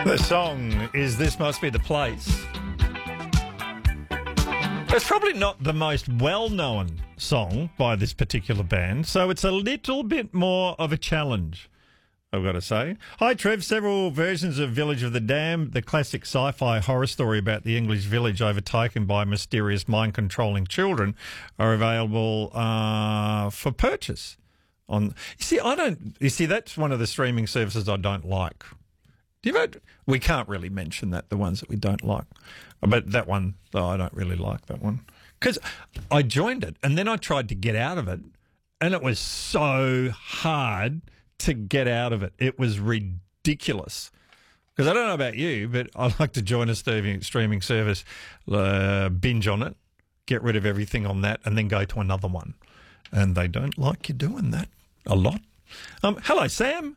The song is This Must Be the Place. It's probably not the most well-known song by this particular band, so it's a little bit more of a challenge, I've got to say. Hi, Trev. Several versions of Village of the Damned, the classic sci-fi horror story about the English village overtaken by mysterious mind-controlling children, are available for purchase. You see, that's one of the streaming services I don't like. We can't really mention that, the ones that we don't like. But that one, though, I don't really like that one. Because I joined it, and then I tried to get out of it, and it was so hard to get out of it. It was ridiculous. Because I don't know about you, but I like to join a streaming service, binge on it, get rid of everything on that, and then go to another one. And they don't like you doing that a lot. Hello, Sam.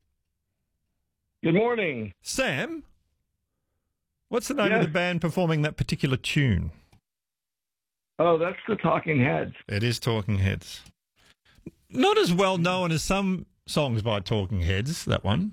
Good morning. Sam, what's the name of the band performing that particular tune? Oh, that's the Talking Heads. It is Talking Heads. Not as well known as some songs by Talking Heads, that one.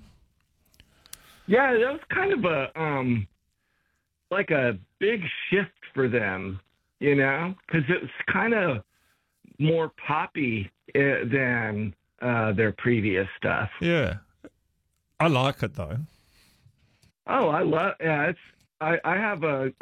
Yeah, that was kind of a, like a big shift for them, you know, because it was kind of more poppy than their previous stuff. Yeah. I like it, though. Oh, I have a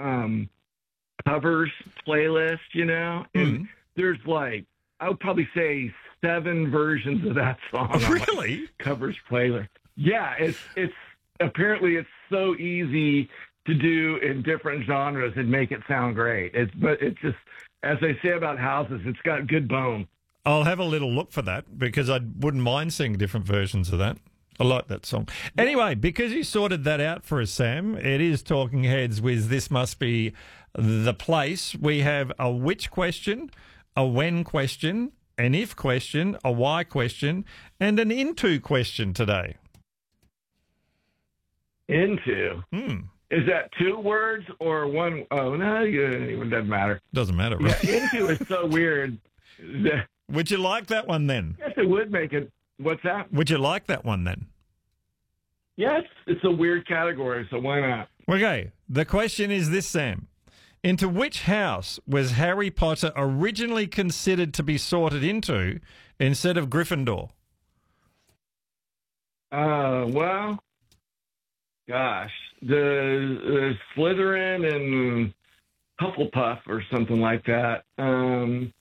covers playlist, you know, and there's like, I would probably say 7 versions of that song. Oh, really? Covers playlist. Yeah, it's apparently it's so easy to do in different genres and make it sound great. But it's just, as they say about houses, it's got good bone. I'll have a little look for that because I wouldn't mind seeing different versions of that. I like that song. Anyway, because you sorted that out for us, Sam, it is Talking Heads with This Must Be the Place. We have a which question, a when question, an if question, a why question, and an into question today. Into? Is that 2 words or one? Oh, no, it doesn't matter. Doesn't matter, right? Yeah, into is so weird. Would you like that one then? Yes, it would make it. What's that? Would you like that one then? Yes, it's a weird category, so why not? Okay, the question is this, Sam. Into which house was Harry Potter originally considered to be sorted into instead of Gryffindor? Well, gosh, the Slytherin and Hufflepuff or something like that.